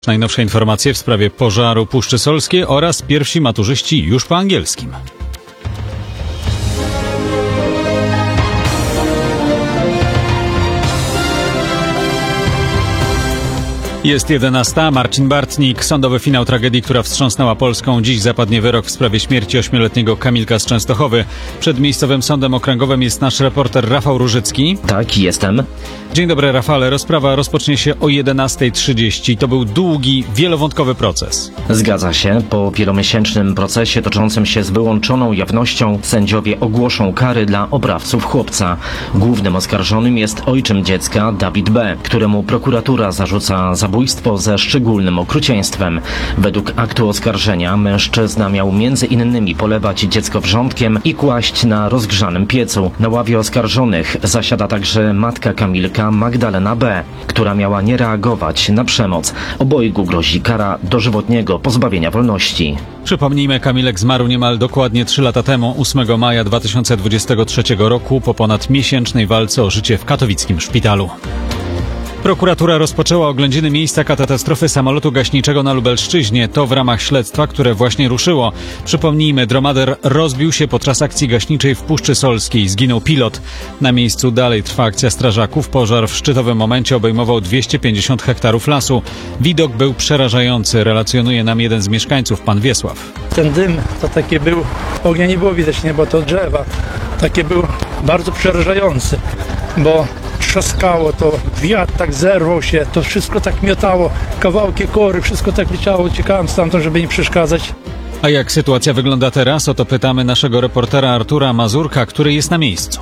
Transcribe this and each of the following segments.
Najnowsze informacje w sprawie pożaru Puszczy Solskiej oraz pierwsi maturzyści już po angielskim. Jest 11. Marcin Bartnik. Sądowy finał tragedii, która wstrząsnęła Polską. Dziś zapadnie wyrok w sprawie śmierci 8-letniego Kamilka z Częstochowy. Przed miejscowym sądem okręgowym jest nasz reporter Rafał Różycki. Tak, jestem. Dzień dobry, Rafale. Rozprawa rozpocznie się o 11:30. To był długi, wielowątkowy proces. Zgadza się. Po wielomiesięcznym procesie toczącym się z wyłączoną jawnością sędziowie ogłoszą kary dla oprawców chłopca. Głównym oskarżonym jest ojczym dziecka Dawid B., któremu prokuratura zarzuca zabójstwo ze szczególnym okrucieństwem. Według aktu oskarżenia mężczyzna miał m.in. polewać dziecko wrzątkiem i kłaść na rozgrzanym piecu. Na ławie oskarżonych zasiada także matka Kamilka, Magdalena B., która miała nie reagować na przemoc. Obojgu grozi kara dożywotniego pozbawienia wolności. Przypomnijmy, Kamilek zmarł niemal dokładnie 3 lata temu, 8 maja 2023 roku, po ponad miesięcznej walce o życie w katowickim szpitalu. Prokuratura rozpoczęła oględziny miejsca katastrofy samolotu gaśniczego na Lubelszczyźnie. To w ramach śledztwa, które właśnie ruszyło. Przypomnijmy, dromader rozbił się podczas akcji gaśniczej w Puszczy Solskiej. Zginął pilot. Na miejscu dalej trwa akcja strażaków. Pożar w szczytowym momencie obejmował 250 hektarów lasu. Widok był przerażający, relacjonuje nam jeden z mieszkańców, pan Wiesław. Ten dym to taki był, ognia nie było widać, nie, bo to drzewa. Taki był bardzo przerażający, bo trzaskało to, wiatr tak zerwał się, to wszystko tak miotało, kawałki kory, wszystko tak leciało, uciekałem stamtąd, żeby nie przeszkadzać. A jak sytuacja wygląda teraz? O to pytamy naszego reportera Artura Mazurka, który jest na miejscu.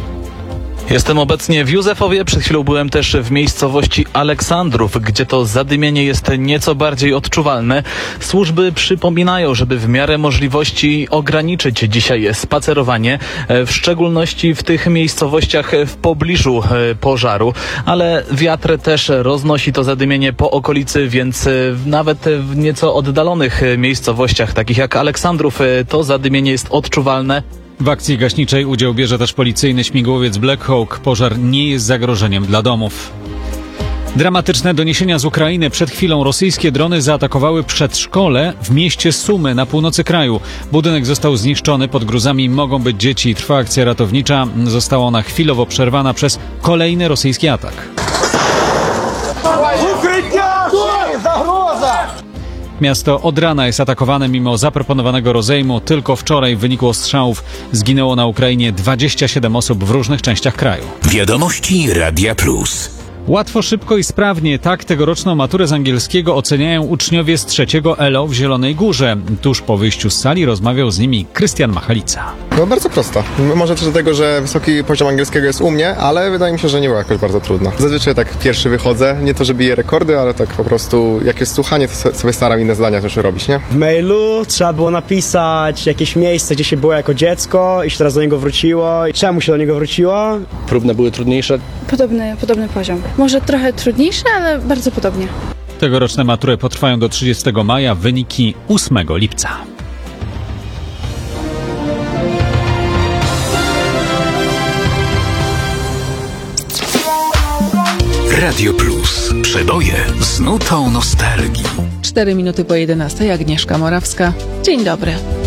Jestem obecnie w Józefowie, przed chwilą byłem też w miejscowości Aleksandrów, gdzie to zadymienie jest nieco bardziej odczuwalne. Służby przypominają, żeby w miarę możliwości ograniczyć dzisiaj spacerowanie, w szczególności w tych miejscowościach w pobliżu pożaru, ale wiatr też roznosi to zadymienie po okolicy, więc nawet w nieco oddalonych miejscowościach, takich jak Aleksandrów, to zadymienie jest odczuwalne. W akcji gaśniczej udział bierze też policyjny śmigłowiec Black Hawk. Pożar nie jest zagrożeniem dla domów. Dramatyczne doniesienia z Ukrainy. Przed chwilą rosyjskie drony zaatakowały przedszkole w mieście Sumy na północy kraju. Budynek został zniszczony, pod gruzami mogą być dzieci. Trwa akcja ratownicza. Została ona chwilowo przerwana przez kolejny rosyjski atak. Miasto od rana jest atakowane mimo zaproponowanego rozejmu. Tylko wczoraj w wyniku ostrzałów zginęło na Ukrainie 27 osób w różnych częściach kraju. Wiadomości Radia Plus. Łatwo, szybko i sprawnie. Tak tegoroczną maturę z angielskiego oceniają uczniowie z 3. ELO w Zielonej Górze. Tuż po wyjściu z sali rozmawiał z nimi Krystian Machalica. No bardzo prosta. Może też dlatego, że wysoki poziom angielskiego jest u mnie, ale wydaje mi się, że nie była jakoś bardzo trudna. Zazwyczaj tak pierwszy wychodzę, nie to, że biję rekordy, ale tak po prostu jak jest słuchanie, to sobie staram inne zdania też robić, nie? W mailu trzeba było napisać jakieś miejsce, gdzie się było jako dziecko i się teraz do niego wróciło. I czemu się do niego wróciło? Próbne były trudniejsze? Podobny poziom. Może trochę trudniejsze, ale bardzo podobnie. Tegoroczne matury potrwają do 30 maja, wyniki 8 lipca. Radio Plus. Przeboje z nutą nostalgii. 4 minuty po 11. Agnieszka Morawska. Dzień dobry.